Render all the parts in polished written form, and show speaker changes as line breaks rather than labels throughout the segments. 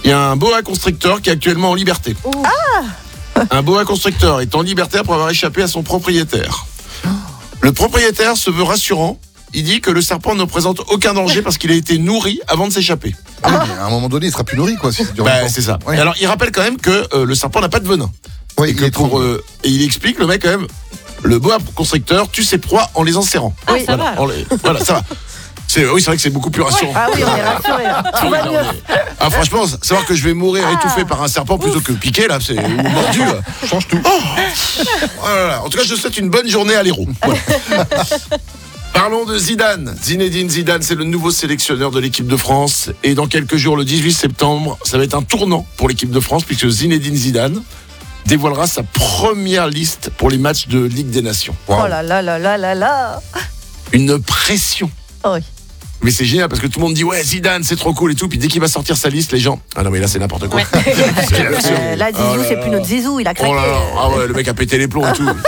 Il y a un boa constrictor qui est actuellement en liberté. Un boa constrictor est en liberté après avoir échappé à son propriétaire. Le propriétaire se veut rassurant. Il dit que le serpent ne présente aucun danger parce qu'il a été nourri avant de s'échapper.
Ah oui, mais à un moment donné, il sera plus nourri, quoi. Si dure longtemps.
C'est ça.
Ouais.
Alors, il rappelle quand même que le serpent n'a pas de venin.
Ouais,
Et que et il explique, le mec, quand même, le boa constricteur tue ses proies en les enserrant.
Ah, ça va.
Voilà, ça va. Oui, c'est vrai que c'est beaucoup plus rassurant.
Ah oui, on est rassurés. Tout va mieux.
Franchement, savoir que je vais mourir étouffé par un serpent plutôt que piqué, là, ou mordu,
change tout.
Voilà. En tout cas, je te souhaite une bonne journée à l'Hérault. Voilà. Parlons de Zidane. Zinedine Zidane, c'est le nouveau sélectionneur de l'équipe de France. Et dans quelques jours, le 18 septembre, ça va être un tournant pour l'équipe de France, puisque Zinedine Zidane dévoilera sa première liste pour les matchs de Ligue des Nations.
Wow.
Oh là là là là là là.
Une pression.
Oh oui.
Mais c'est génial parce que tout le monde dit ouais Zidane c'est trop cool et tout, puis dès qu'il va sortir sa liste les gens ah non mais là c'est n'importe quoi.
Ouais. Là Zizou c'est plus notre Zizou, il a craqué.
Oh là là. Ah ouais, le mec a pété les plombs et tout.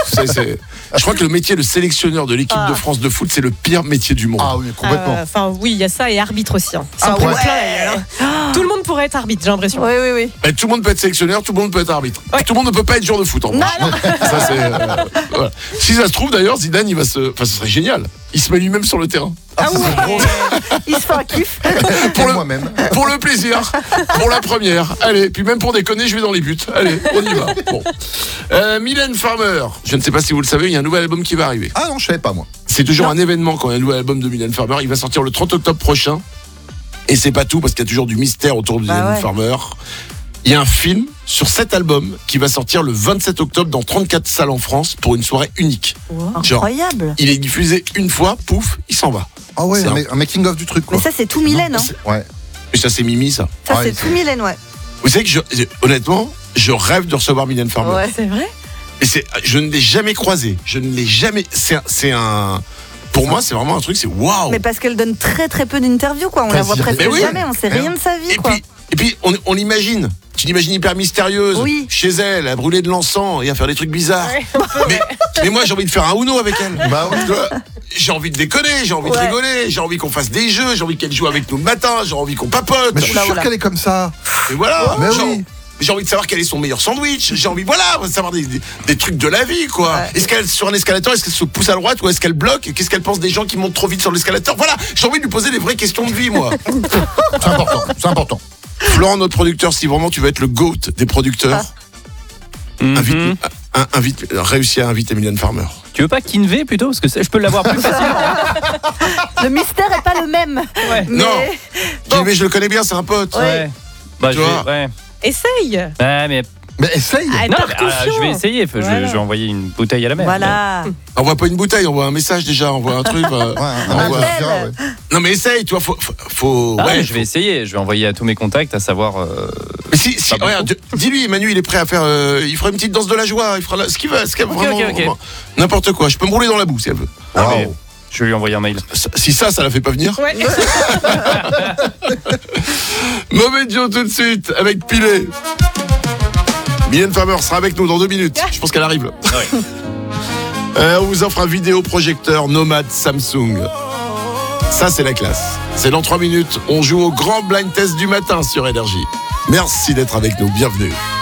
Je crois que le métier de sélectionneur de l'équipe de France de foot c'est le pire métier du monde.
Ah oui, complètement.
Enfin oui, il y a ça et arbitre aussi. Ça
ouais.
Tout le monde pourrait être arbitre, j'ai l'impression.
Oui.
Ben, tout le monde peut être sélectionneur, tout le monde peut être arbitre.
Ouais.
Tout le monde ne peut pas être joueur de foot en revanche. Ça c'est voilà. Si ça se trouve d'ailleurs Zidane ce serait génial. Il se met lui-même sur le terrain.
Ah ouais. Il se fait un kiff.
Moi-même.
Pour le plaisir, pour la première. Allez, puis même pour déconner, je vais dans les buts. Allez, on y va. Bon. Mylène Farmer, je ne sais pas si vous le savez, il y a un nouvel album qui va arriver.
Ah non, je savais pas, moi.
C'est toujours un événement quand il y a un nouvel album de Mylène Farmer. Il va sortir le 30 octobre prochain. Et c'est pas tout, parce qu'il y a toujours du mystère autour de Mylène Farmer. Il y a un film sur cet album qui va sortir le 27 octobre dans 34 salles en France pour une soirée unique.
Wow.
Genre,
Incroyable.
il est diffusé une fois, pouf, il s'en va.
Ah ouais,
C'est
un making-of du truc, quoi.
Mais ça c'est tout Mylène. Hein.
Ouais.
Et ça, c'est Mimi, ça.
Ça
Ouais,
c'est tout Mylène, ouais.
Vous savez que, honnêtement, je rêve de recevoir Mylène Farmer.
Ouais.
C'est vrai.
Et je ne l'ai jamais croisée. Je ne l'ai jamais. C'est un. Pour moi, c'est vraiment un truc, c'est waouh!
Mais parce qu'elle donne très très peu d'interviews, quoi. On la voit presque jamais, on sait rien de sa vie, quoi.
Et puis on l'imagine. Tu l'imagines hyper mystérieuse,
Oui.
chez elle, à brûler de l'encens et à faire des trucs bizarres.
Ouais.
Mais moi, j'ai envie de faire un Uno avec elle.
Bah ouais.
Tu vois, j'ai envie de déconner, j'ai envie de rigoler, j'ai envie qu'on fasse des jeux, j'ai envie qu'elle joue avec nous le matin, j'ai envie qu'on papote.
Mais je suis sûr qu'elle est comme ça.
Et voilà,
Mais
genre,
oui.
j'ai envie de savoir quel est son meilleur sandwich. J'ai envie, de savoir des trucs de la vie, quoi.
Ouais.
Est-ce qu'elle, sur un escalator, est-ce qu'elle se pousse à droite ou est-ce qu'elle bloque? Qu'est-ce qu'elle pense des gens qui montent trop vite sur l'escalator? Voilà, j'ai envie de lui poser des vraies questions de vie, moi.
C'est important.
Florent, notre producteur, si vraiment tu veux être le GOAT des producteurs, réussis à inviter Mylène Farmer.
Tu veux pas Kinvey plutôt? Parce que je peux l'avoir plus facilement.
Le mystère est pas le même.
Ouais.
Mais...
Non, mais je le connais bien, c'est un pote.
Ouais. Bah,
Tu
je vais,
vois.
ouais.
Essaye.
Ouais, mais
Mais essaye.
Ah,
non,
par
mais,
confiance.
je vais essayer. Je vais envoyer une bouteille à la mer.
Voilà.
Envoie pas une bouteille, envoie un message déjà, envoie un truc.
Ouais,
envoie.
appel.
Non mais essaye, tu vois, faut.
Ah,
ouais,
je vais essayer. Je vais envoyer à tous mes contacts, à savoir.
Mais si,
Pas
regarde, dis-lui, Manu, il est prêt à faire. Il fera une petite danse de la joie, il fera ce qu'il veut, vraiment.
ok.
Vraiment, n'importe quoi. Je peux me rouler dans la boue si elle veut.
Ah, mais
Wow.
je vais lui envoyer un mail.
Si ça la fait pas venir.
Ouais.
Mauvais Joe tout de suite avec Pilet. Mylène Farmer sera avec nous dans 2 minutes. Je pense qu'elle arrive là. On vous offre un vidéoprojecteur Nomad Samsung. Ça, c'est la classe. C'est dans 3 minutes. On joue au grand blind test du matin sur Énergie. Merci d'être avec nous. Bienvenue.